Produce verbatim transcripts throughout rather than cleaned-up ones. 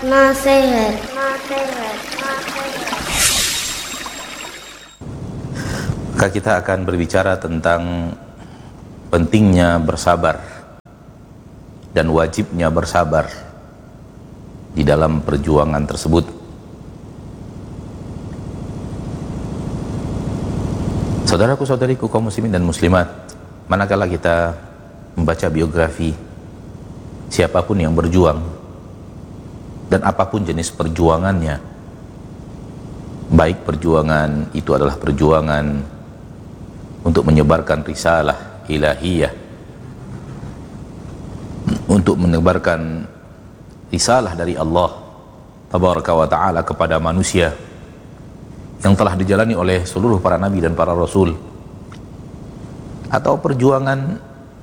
Nasihat. Nasihat. Nasihat. Maka kita akan berbicara tentang pentingnya bersabar dan wajibnya bersabar di dalam perjuangan tersebut. Saudaraku-saudariku kaum muslimin dan muslimat, manakala kita membaca biografi siapapun yang berjuang dan apapun jenis perjuangannya, baik perjuangan itu adalah perjuangan untuk menyebarkan risalah ilahiyah, untuk menebarkan risalah dari Allah tabaraka wa ta'ala kepada manusia yang telah dijalani oleh seluruh para nabi dan para rasul, atau perjuangan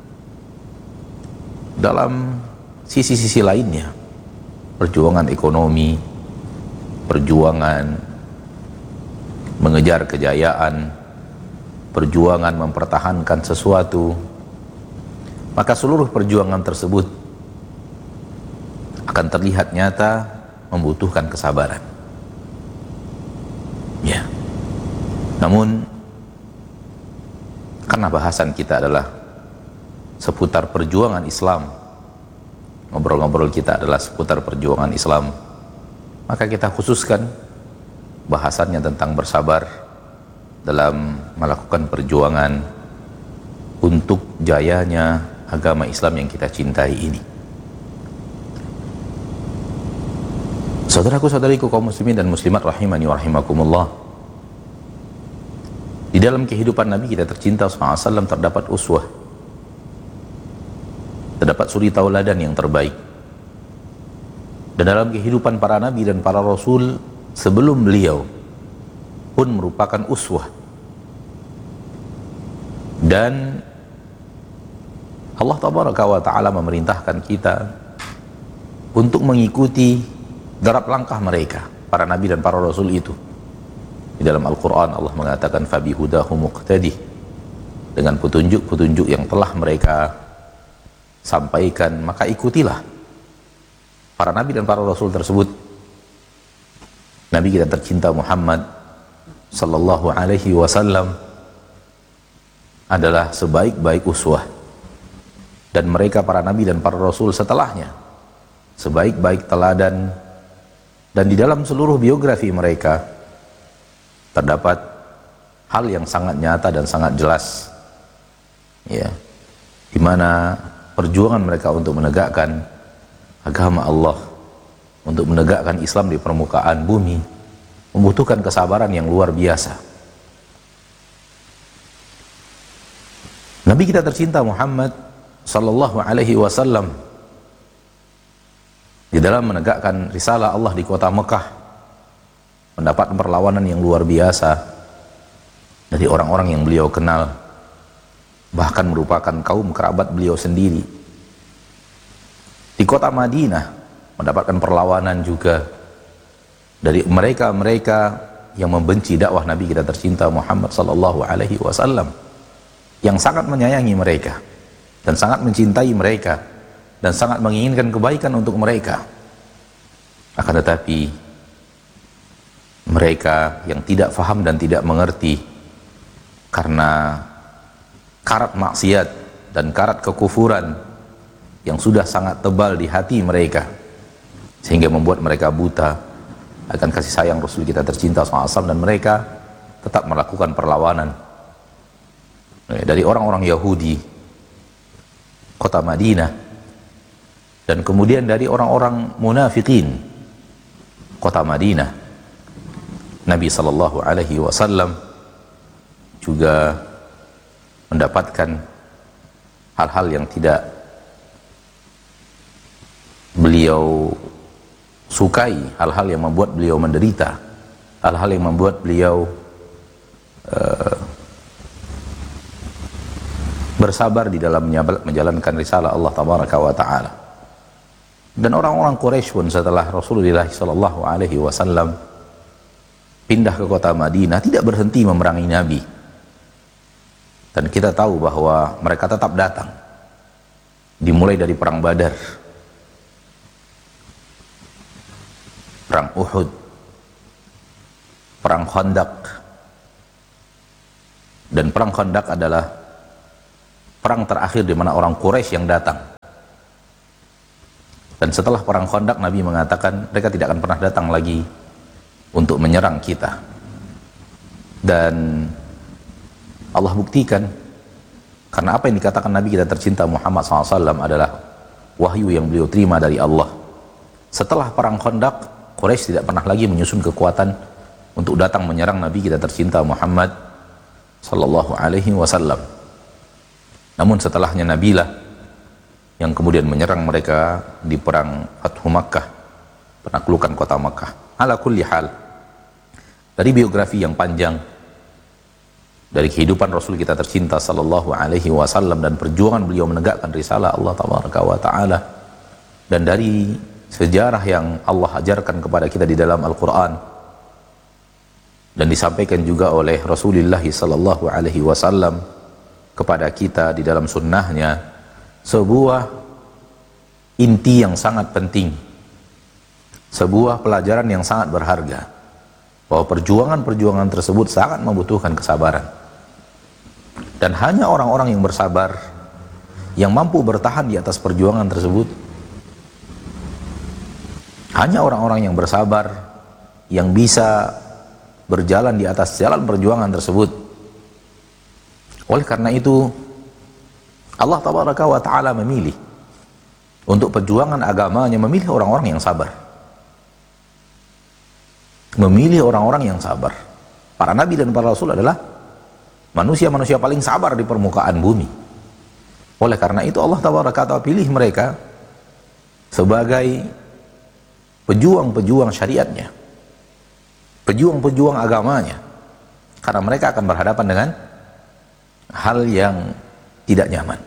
dalam sisi-sisi lainnya, perjuangan ekonomi, perjuangan mengejar kejayaan, perjuangan mempertahankan sesuatu, maka seluruh perjuangan tersebut akan terlihat nyata membutuhkan kesabaran. Ya. Namun karena bahasan kita adalah seputar perjuangan Islam, ngobrol-ngobrol kita adalah seputar perjuangan Islam, maka kita khususkan bahasannya tentang bersabar dalam melakukan perjuangan untuk jayanya agama Islam yang kita cintai ini. Saudaraku-saudariku kaum muslimin dan muslimat rahimani wa rahimakumullah, di dalam kehidupan Nabi kita tercinta sallallahu alaihi wasallam terdapat uswah, terdapat suri tauladan yang terbaik. Dan dalam kehidupan para nabi dan para rasul sebelum beliau pun merupakan uswah. Dan Allah tabaraka wa ta'ala memerintahkan kita untuk mengikuti derap langkah mereka, para nabi dan para rasul itu. Di dalam Al-Quran Allah mengatakan fabihudahu muqtadi, dengan petunjuk-petunjuk yang telah mereka sampaikan maka ikutilah para nabi dan para rasul tersebut. Nabi kita tercinta Muhammad sallallahu alaihi wasallam adalah sebaik-baik uswah, dan mereka para nabi dan para rasul setelahnya sebaik-baik teladan. Dan di dalam seluruh biografi mereka terdapat hal yang sangat nyata dan sangat jelas, ya, di mana perjuangan mereka untuk menegakkan agama Allah, untuk menegakkan Islam di permukaan bumi, membutuhkan kesabaran yang luar biasa. Nabi kita tercinta Muhammad sallallahu alaihi wasallam di dalam menegakkan risalah Allah di kota Mekah mendapat perlawanan yang luar biasa dari orang-orang yang beliau kenal, bahkan merupakan kaum kerabat beliau sendiri. Di kota Madinah mendapatkan perlawanan juga dari mereka-mereka yang membenci dakwah Nabi kita tercinta Muhammad sallallahu alaihi wasallam, yang sangat menyayangi mereka dan sangat mencintai mereka dan sangat menginginkan kebaikan untuk mereka. Akan tetapi mereka yang tidak faham dan tidak mengerti karena karat maksiat dan karat kekufuran yang sudah sangat tebal di hati mereka, sehingga membuat mereka buta akan kasih sayang Rasul kita tercinta sallallahu alaihi wasallam, dan mereka tetap melakukan perlawanan dari orang-orang Yahudi kota Madinah, dan kemudian dari orang-orang munafikin kota Madinah. Nabi sallallahu alaihi wasallam juga mendapatkan hal-hal yang tidak beliau sukai, hal-hal yang membuat beliau menderita, hal-hal yang membuat beliau uh, bersabar di dalam menjalankan risalah Allah tabaraka wa ta'ala. Dan orang-orang Quraisy pun setelah Rasulullah sallallahu alaihi wasallam pindah ke kota Madinah tidak berhenti memerangi Nabi. Dan kita tahu bahwa mereka tetap datang. Dimulai dari perang Badar perang Uhud, perang Khandaq. Dan perang Khandaq adalah perang terakhir di mana orang Quraisy yang datang. Dan setelah perang Khandaq, Nabi mengatakan mereka tidak akan pernah datang lagi untuk menyerang kita. Dan Allah buktikan, karena apa yang dikatakan Nabi kita tercinta Muhammad shallallahu alaihi wasallam adalah wahyu yang beliau terima dari Allah. Setelah perang Khandaq, Quraisy tidak pernah lagi menyusun kekuatan untuk datang menyerang Nabi kita tercinta Muhammad sallallahu alaihi wasallam. Namun setelahnya Nabilah yang kemudian menyerang mereka di perang Fathu Makkah, penaklukan kota Makkah. Ala kulli hal, dari biografi yang panjang, dari kehidupan Rasul kita tercinta sallallahu alaihi wasallam dan perjuangan beliau menegakkan risalah Allah tabaraka wa taala, dan dari sejarah yang Allah ajarkan kepada kita di dalam Al-Quran dan disampaikan juga oleh Rasulullah sallallahu alaihi wasallam kepada kita di dalam sunnahnya, sebuah inti yang sangat penting, sebuah pelajaran yang sangat berharga, bahwa perjuangan-perjuangan tersebut sangat membutuhkan kesabaran. Dan hanya orang-orang yang bersabar yang mampu bertahan di atas perjuangan tersebut. Hanya orang-orang yang bersabar yang bisa berjalan di atas jalan perjuangan tersebut. Oleh karena itu Allah tabaraka wa ta'ala memilih untuk perjuangan agamanya, memilih orang-orang yang sabar, memilih orang-orang yang sabar. Para nabi dan para rasul adalah manusia-manusia paling sabar di permukaan bumi. Oleh karena itu Allah tabaraka wa ta'ala pilih mereka sebagai pejuang-pejuang syariatnya, pejuang-pejuang agamanya, karena mereka akan berhadapan dengan hal yang tidak nyaman.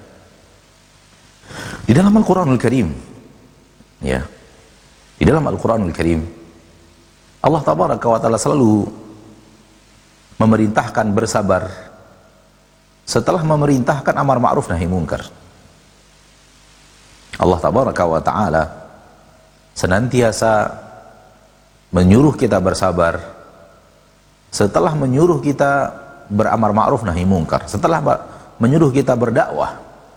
Di dalam Al-Quranul Karim, ya, di dalam Al-Quranul Karim, Allah tabaraka wa ta'ala selalu memerintahkan bersabar setelah memerintahkan amar ma'ruf nahi munkar. Allah tabaraka wa ta'ala senantiasa menyuruh kita bersabar setelah menyuruh kita beramar ma'ruf nahi munkar, setelah menyuruh kita berdakwah.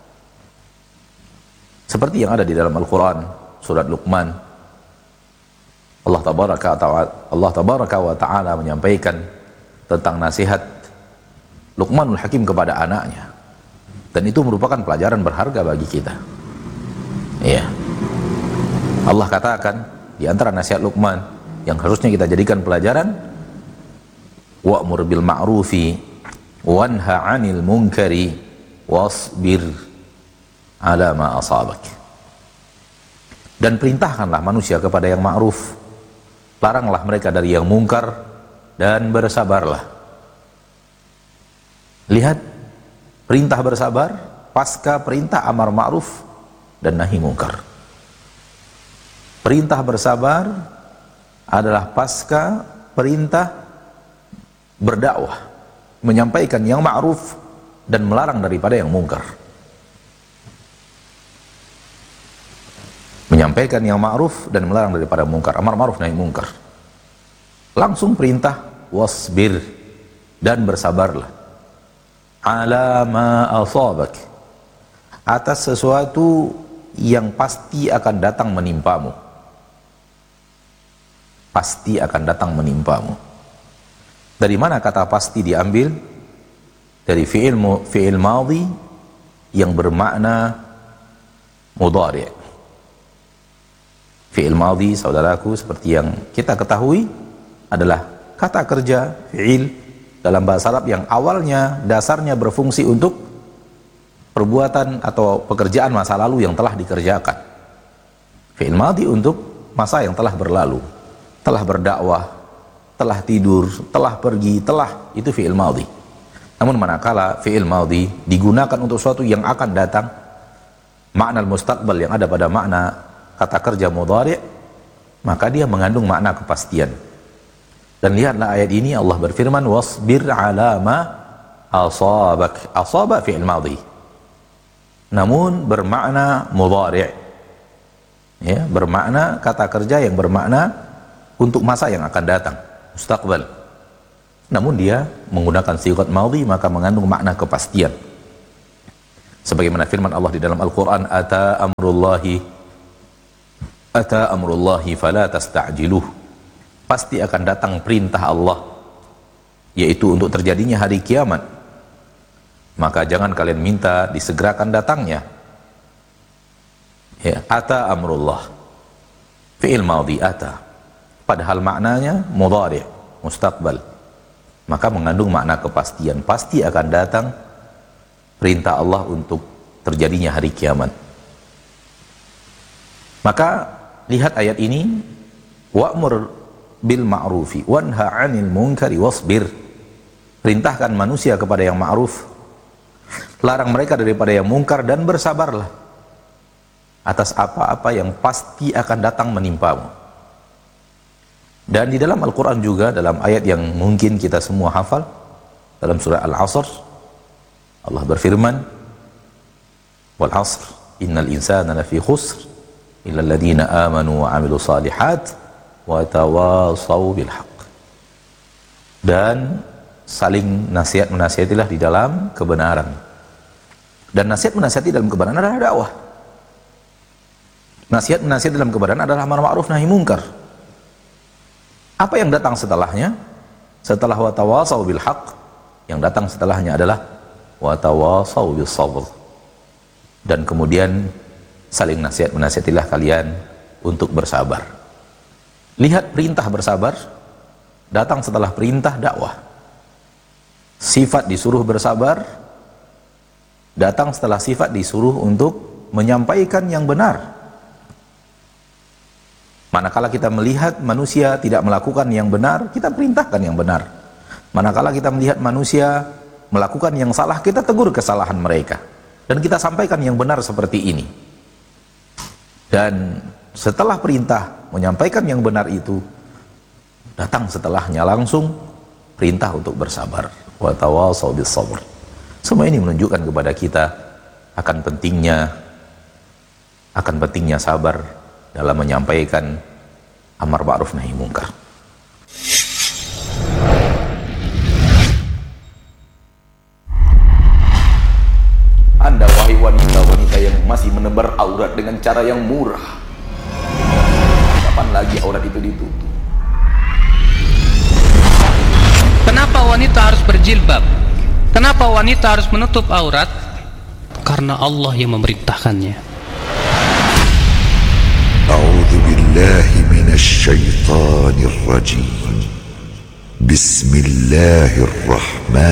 Seperti yang ada di dalam Al-Quran, surat Luqman, Allah tabaraka wa ta'ala, Allah tabaraka wa ta'ala menyampaikan tentang nasihat Luqmanul Hakim kepada anaknya, dan itu merupakan pelajaran berharga bagi kita. Iya. Allah katakan di antara nasihat Luqman yang harusnya kita jadikan pelajaran, wa'mur bil ma'rufi wanha 'anil munkari wasbir 'ala ma asabak. Dan perintahkanlah manusia kepada yang ma'ruf, laranglah mereka dari yang mungkar, dan bersabarlah. Lihat, perintah bersabar pasca perintah amar ma'ruf dan nahi mungkar. Perintah bersabar adalah pasca perintah berdakwah, menyampaikan yang ma'ruf dan melarang daripada yang mungkar. Menyampaikan yang ma'ruf dan melarang daripada mungkar, amar ma'ruf nahi mungkar. Langsung perintah wasbir, dan bersabarlah, ala ma asabak, atas sesuatu yang pasti akan datang menimpamu. Pasti akan datang menimpamu. Dari mana kata pasti diambil? Dari fi'il fi'il madhi yang bermakna mudhari'. Fi'il madhi, saudaraku, seperti yang kita ketahui, adalah kata kerja fi'il dalam bahasa Arab yang awalnya dasarnya berfungsi untuk perbuatan atau pekerjaan masa lalu yang telah dikerjakan. Fi'il madhi untuk masa yang telah berlalu, telah berdakwah, telah tidur, telah pergi, telah, itu fi'il madhi. Namun manakala fi'il madhi digunakan untuk sesuatu yang akan datang, makna mustaqbal yang ada pada makna kata kerja mudhari', maka dia mengandung makna kepastian. Dan lihatlah ayat ini, Allah berfirman wasbir 'ala ma asabak. Asaba fi'il madhi, namun bermakna mudhari', ya, bermakna kata kerja yang bermakna untuk masa yang akan datang, mustaqbal. Namun dia menggunakan sighat madhi, maka mengandung makna kepastian. Sebagaimana firman Allah di dalam Al-Quran, ata amrullahi ata amrullahi fala tasta'jiluh. Pasti akan datang perintah Allah, yaitu untuk terjadinya hari kiamat, maka jangan kalian minta disegerakan datangnya. Ya, ata amrullah, fi'il madhi ata, padahal maknanya mudhari', mustaqbal, maka mengandung makna kepastian. Pasti akan datang perintah Allah untuk terjadinya hari kiamat. Maka lihat ayat ini, wa'mur bil ma'rufi wanha 'anil munkari wasbir. Perintahkan manusia kepada yang ma'ruf, larang mereka daripada yang mungkar, dan bersabarlah atas apa-apa yang pasti akan datang menimpamu. Dan di dalam Al-Quran juga, dalam ayat yang mungkin kita semua hafal, dalam surah Al-Asr, Allah berfirman, wal 'asr innal insana lafi khusr illa alladhina amanu wa 'amilus salihat wa tawasaw bil haqq. Dan saling nasihat menasihatilah di dalam kebenaran. Dan nasihat menasihati dalam kebenaran adalah dakwah. Nasihat menasihati dalam kebenaran adalah amar ma'ruf nahi munkar. Apa yang datang setelahnya? Setelah wa tawasaw bil haqq, yang datang setelahnya adalah wa tawasaw bis sabr. Dan kemudian saling nasihat menasihatilah kalian untuk bersabar. Lihat, perintah bersabar datang setelah perintah dakwah. Sifat disuruh bersabar datang setelah sifat disuruh untuk menyampaikan yang benar. Manakala kita melihat manusia tidak melakukan yang benar, kita perintahkan yang benar. Manakala kita melihat manusia melakukan yang salah, kita tegur kesalahan mereka, dan kita sampaikan yang benar seperti ini. Dan setelah perintah menyampaikan yang benar itu, datang setelahnya langsung perintah untuk bersabar. Wa tawasaw bis sabr. Semua ini menunjukkan kepada kita akan pentingnya akan pentingnya sabar dalam menyampaikan amar ma'ruf nahi munkar. Anda wahai wanita-wanita yang masih menebar aurat dengan cara yang murah, kapan lagi aurat itu ditutup? Kenapa wanita harus berjilbab? Kenapa wanita harus menutup aurat? Karena Allah yang memerintahkannya. A'udzu billahi minasy syaithanir rajim. Bismillahirrahmanirrahim.